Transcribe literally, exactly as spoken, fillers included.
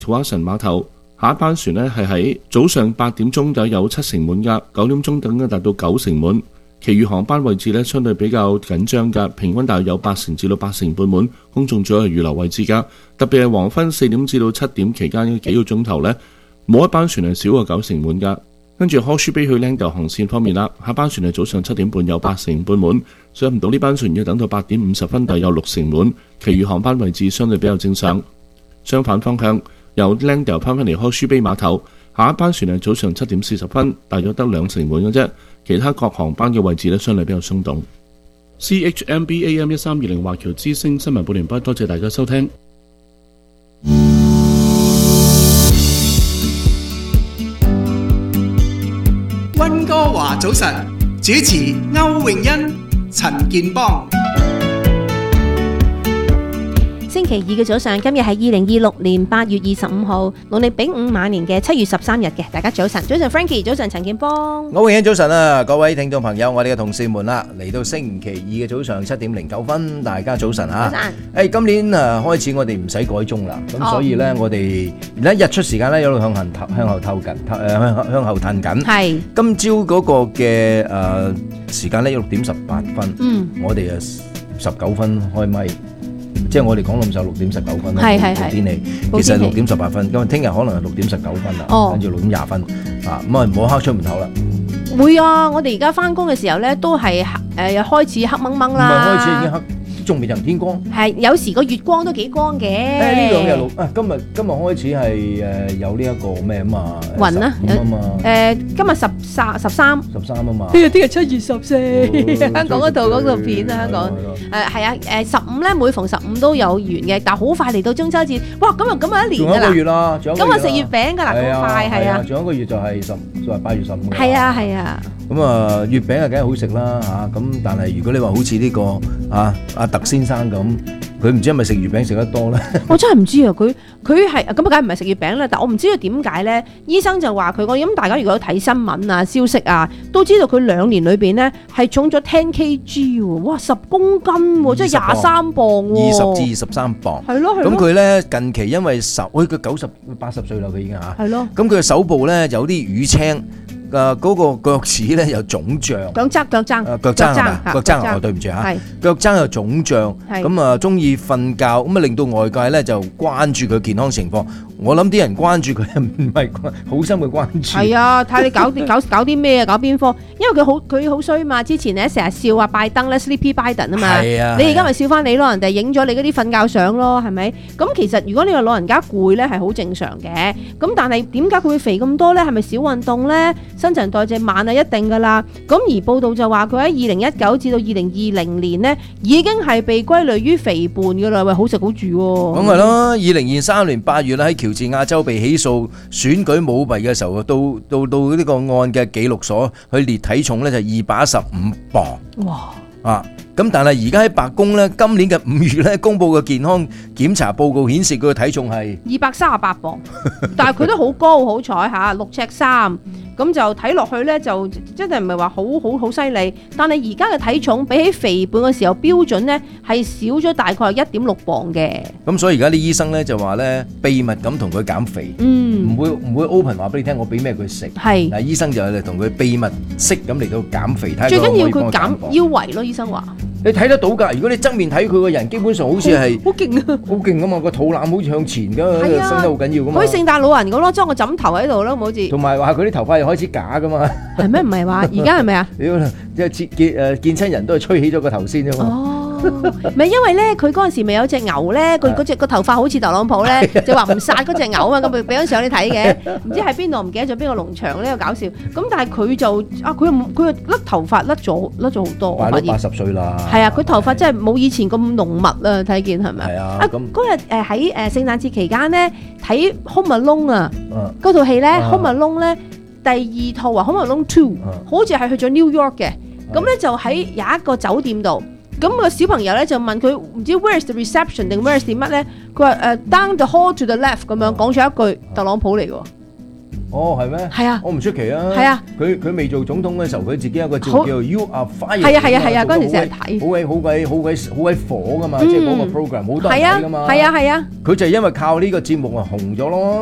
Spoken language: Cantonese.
土瓜灣碼頭。下一班船呢係喺早上八點鐘就有七成滿㗎，九點鐘更加達到九成滿。其餘航班位置呢相對比較緊張㗎，平均大約有八成至到八成半滿，公眾最好係預留位置㗎。特別係黃昏四點至到七點期間嘅幾個鐘頭呢，冇一班船係少過九成滿㗎。跟住 Horseshoe Bay 去 Langdale 航線方面啦，下班船係早上七點半有八成半滿，上唔到呢班船要等到八點五十分大約有六成滿，其餘航班位置相對比較正常。相反方向，由 Langdale 翻返嚟 Horseshoe Bay 碼頭，下一班船係早上七點四十分，大約得兩成滿嘅啫。其他各航班嘅位置呢，相對比較鬆動。C H M B A M 一三二零華僑之聲新聞報聯播，多謝大家收聽。 溫哥華早晨，主持歐詠欣、陳健邦。 星期二嘅早上，今日係二零二六年八月二十五號，農曆丙午晚年嘅七月十三日嘅，大家早晨，早晨 Frankie， 早晨陳健邦， 歐詠欣早晨啊，各位聽眾朋友，我哋嘅同事們啦，嚟到星期二嘅早上七點零九分，大家早晨啊！ 早晨。 誒，今年啊開始我哋唔使改鐘啦，咁所以咧我哋而家日出時間咧一路向後向後透緊，誒向向後褪緊。係。今朝嗰個嘅誒時間咧要六點十八分，嗯，我哋啊十九分開咪。即係我哋講到就六點十九分啦，報天氣其實係六點十八分，咁聽日可能係六點十九分啦，跟住六點廿分啊，咁啊唔好黑出門口啦。 會啊，我哋而家翻工嘅時候咧，都係誒又開始黑掹掹啦。 唔係開始已經黑。仲未人天光， 係有時個月光都幾光嘅。誒呢兩日六啊，今日今日開始係誒有呢一個咩啊嘛？雲啊， 啊嘛。誒今日十三十三十三啊嘛。 呢日聽日七月十四，香港嗰度嗰套片啊，香港誒係啊誒十五咧，每逢十五都有緣嘅，但係好快嚟到中秋節，哇！咁啊咁啊一年㗎啦。仲有一個月啦，仲有。今日食月餅㗎啦，好快係啊。 仲有一個月就係十就係八月十五。 係啊係啊。 咁啊月餅啊梗係好食啦嚇，咁但係如果你話好似呢個啊阿特先生咁，佢唔知係咪食月餅食得多咧？ 我真係唔知啊！佢佢係咁啊，梗係唔係食月餅啦？但我唔知道點解咧。醫生就話佢，我諗大家如果睇新聞啊、消息啊，都知道佢兩年裏邊咧係重咗十 kg 喎，哇十公斤喎，即係廿三磅喎， 二十至二十三磅。係咯係咯。咁佢咧近期因為手，佢佢九十八十歲啦，佢已經嚇。係咯。咁佢嘅手部咧有啲瘀青。誒嗰個腳趾咧有腫脹， 腳踭腳踭， 誒腳踭係咪？腳踭哦，對唔住嚇，腳踭有腫脹，咁啊中意瞓覺，咁啊令到外界咧就關注佢健康情況。我諗啲人關注佢唔係好心嘅關注。係啊，睇你搞啲搞搞啲咩啊？搞邊科？因為佢好佢好衰嘛。之前咧成日笑話拜登咧 Sleepy Biden 啊嘛。係啊。你而家咪笑翻你咯，人哋影咗你嗰啲瞓覺相咯，係咪？咁其實如果你個老人家攰咧係好正常嘅。咁但係點解佢會肥咁多咧？係咪少運動咧？新陳代謝慢啊，一定噶啦。咁而報道就話佢喺二零一九至到二零二零年呢，已經係被歸類於肥胖噶啦，喂，好食好住喎。咁係咯，二零二三年八月咧喺喬治亞州被起訴選舉舞弊嘅時候，到到到呢個案嘅記錄所，佢列體重咧就二百一十五磅。哇！啊！咁但係而家喺白宮咧，今年嘅五月咧公布嘅健康檢查報告顯示佢嘅體重係二百三十八磅，但係佢都好高，好彩嚇，六尺三，咁就睇落去咧就真係唔係話好好好犀利。但係而家嘅體重比起肥胖嘅時候標準咧係少咗大概一點六磅嘅。咁所以而家啲醫生咧就話咧秘密咁同佢減肥，嗯，唔會唔會 open 話俾你聽我俾咩佢食，係，但係醫生就係同佢秘密式咁嚟到減肥，睇最緊要佢減腰圍咯，醫生話。你睇得到㗎，如果你側面睇佢個人，基本上好似係好勁啊，好勁㗎嘛，個肚腩好似向前㗎，伸得好緊要㗎嘛。好似聖誕老人咁咯，裝個枕頭喺度咯，好似。同埋話佢啲頭髮又開始假㗎嘛。係咩？唔係話而家係咪啊？屌，即係見誒見親人都係吹起咗個頭先啫嘛。哦。唔係因為咧，佢嗰陣時咪有隻牛咧，佢嗰隻個頭髮好似特朗普咧，就話唔殺嗰隻牛啊嘛，咁咪俾張相你睇嘅。唔知喺邊度，唔記得咗邊個農場呢個搞笑。咁但係佢就啊，佢又佢又甩頭髮甩咗甩咗好多。八八十歲啦。係啊，佢頭髮真係冇以前咁濃密啊，睇見係咪？係啊。咁嗰日誒喺誒聖誕節期間咧睇 Home Alone 啊，嗰套戲咧 Home Alone 咧第二套啊 Home Alone Two，好似係去咗 New York 嘅。咁咧就喺有一個酒店度。咁個小朋友咧就問佢唔知 where's the reception 定 where's 啲乜咧？佢話誒 down the hall to the left 咁樣講咗一句特朗普嚟嘅喎。 哦，係咩？ 係啊， 我唔出奇啊。 係啊， 佢佢未做總統嘅時候，佢自己有個節目叫做 You Are Fired。 係啊係啊係啊，嗰陣時成日睇， 好鬼好鬼好鬼好鬼火噶嘛，即係嗰個 program 好多人睇噶嘛。 係啊係啊係啊， 佢就係因為靠呢個節目啊紅咗咯。